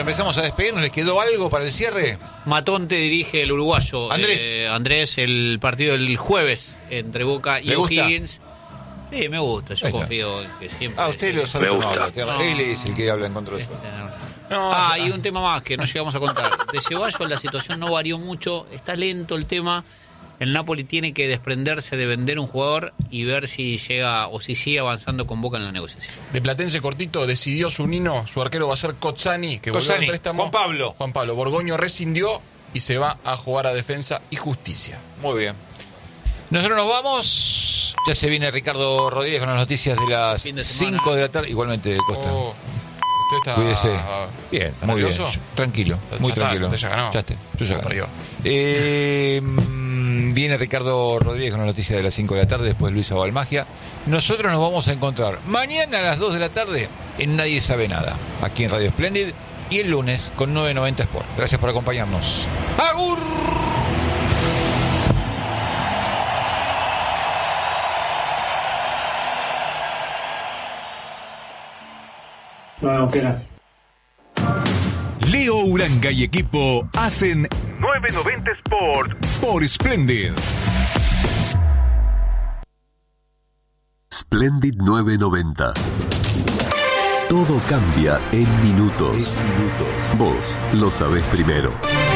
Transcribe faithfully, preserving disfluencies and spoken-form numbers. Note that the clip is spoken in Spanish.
Bueno, empezamos a despedirnos. ¿Les quedó algo para el cierre? Matonte dirige el uruguayo. Andrés. Eh, Andrés, el partido del jueves entre Boca y O'Higgins. Sí, me gusta. Yo confío en que siempre... Ah, usted lo sabe. Me gusta. No, él es el que habla en contra de eso. No, ah, y un tema más que no llegamos a contar. De Ceballos la situación no varió mucho. Está lento el tema. El Napoli tiene que desprenderse de vender un jugador y ver si llega o si sigue avanzando con Boca en la negociación. De Platense cortito, decidió su nino, su arquero va a ser Cozzani, que volvió al préstamo. Juan Pablo. Juan Pablo. Borgoño rescindió y se va a jugar a Defensa y Justicia. Muy bien. Nosotros nos vamos. Ya se viene Ricardo Rodríguez con las noticias de las cinco de la tarde. Igualmente, Costa. Oh, usted está... Cuídese. Bien, ¿Está muy nervioso? bien. Tranquilo, muy ya tranquilo. Está, usted ya ganó. Ya esté, yo ya perdió. Eh, viene Ricardo Rodríguez con las noticias de las cinco de la tarde, después Luisa Balmagia. Nosotros nos vamos a encontrar mañana a las dos de la tarde en Nadie Sabe Nada, aquí en Radio Splendid, y el lunes con novecientos noventa Sport. Gracias por acompañarnos. ¡Agur! No, no, espera. Leo Uranga y equipo hacen novecientos noventa Sport por Splendid. Splendid novecientos noventa. Todo cambia en minutos. Vos lo sabés primero.